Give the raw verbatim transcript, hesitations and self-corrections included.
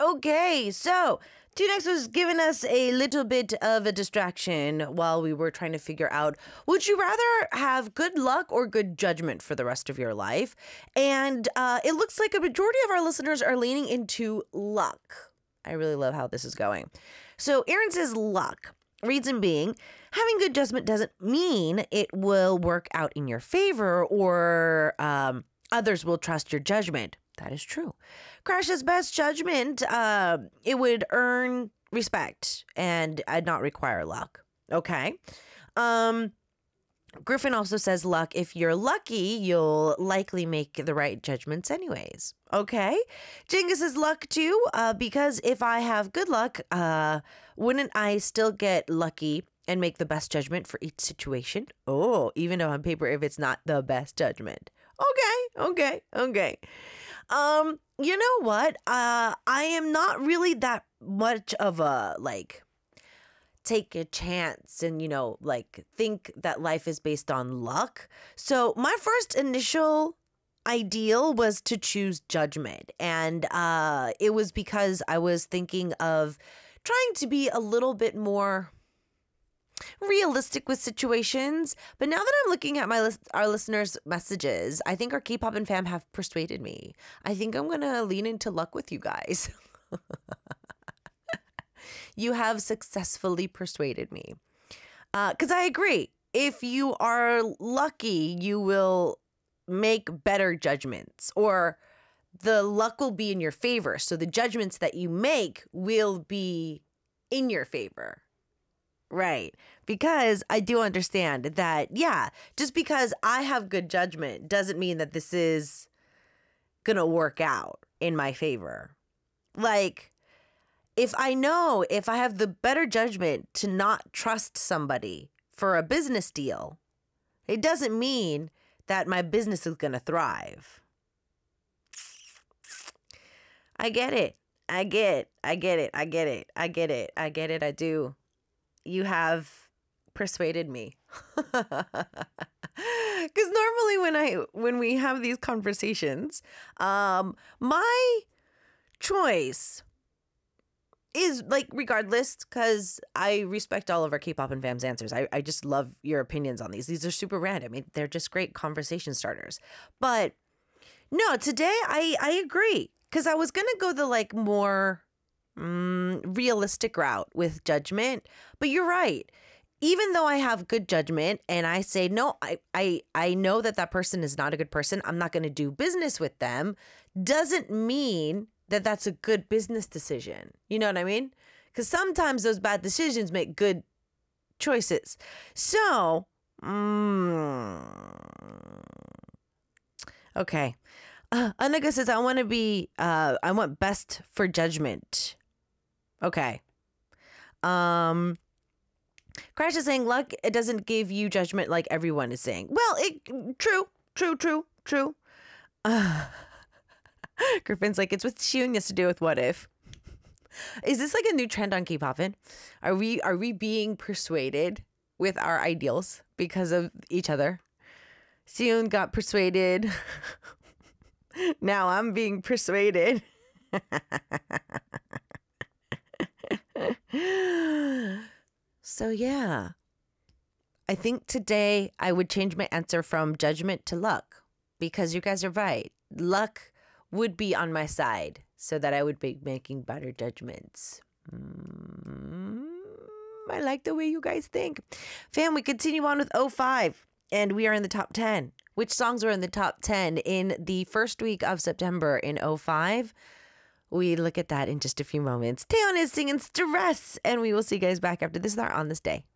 Okay, so Two Next was giving us a little bit of a distraction while we were trying to figure out, would you rather have good luck or good judgment for the rest of your life? And uh, it looks like a majority of our listeners are leaning into luck. I really love how this is going. So Aaron says luck. Reason being, having good judgment doesn't mean it will work out in your favor or um, others will trust your judgment. That is true. Crash's best judgment, uh, it would earn respect and uh, not require luck. Okay. Um, Griffin also says luck. If you're lucky, you'll likely make the right judgments anyways. Okay. Jenga says luck too, uh, because if I have good luck, uh, wouldn't I still get lucky and make the best judgment for each situation? Oh, even though on paper, if it's not the best judgment. Okay. Okay. Okay. Um, you know what? Uh, I am not really that much of a, like, take a chance and, you know, like, think that life is based on luck. So my first initial ideal was to choose judgment. And uh, it was because I was thinking of trying to be a little bit more realistic with situations. But now that I'm looking at my list, our listeners' messages, I think our K-pop and fam have persuaded me. I think I'm going to lean into luck with you guys. You have successfully persuaded me. Because uh, I agree. If you are lucky, you will make better judgments, or the luck will be in your favor. So the judgments that you make will be in your favor. Right. Because I do understand that, yeah, just because I have good judgment doesn't mean that this is going to work out in my favor. Like, if I know, if I have the better judgment to not trust somebody for a business deal, it doesn't mean that my business is going to thrive. I get it. I get, I get it. I get it. I get it. I get it. I do. You have persuaded me. Because normally when I when we have these conversations, um, my choice is like regardless, because I respect all of our K-pop and fam's answers. I, I just love your opinions on these. These are super random. It, they're just great conversation starters. But no, today I, I agree. Because I was going to go the like more Mm, realistic route with judgment. But you're right. Even though I have good judgment and I say, no, I, I, I know that that person is not a good person, I'm not going to do business with them, doesn't mean that that's a good business decision. You know what I mean? Because sometimes those bad decisions make good choices. So, mm, okay. Uh, Anuga says, I want to be, uh, I want best for judgment. Okay. Um, Crash is saying luck, it doesn't give you judgment like everyone is saying. Well, it true, true, true, true. Uh, Griffin's like, it's with Xion, yes to do with what if. Is this like a new trend on K-Popin? Are we are we being persuaded with our ideals because of each other? Xion got persuaded. Now I'm being persuaded. So yeah, I think today I would change my answer from judgment to luck, because you guys are right. Luck would be on my side so that I would be making better judgments. Mm, I like the way you guys think. Fam, we continue on with oh five and we are in the top ten. Which songs were in the top ten in the first week of September in oh five? We look at that in just a few moments. Taeyeon is singing Stress, and we will see you guys back after this on this day.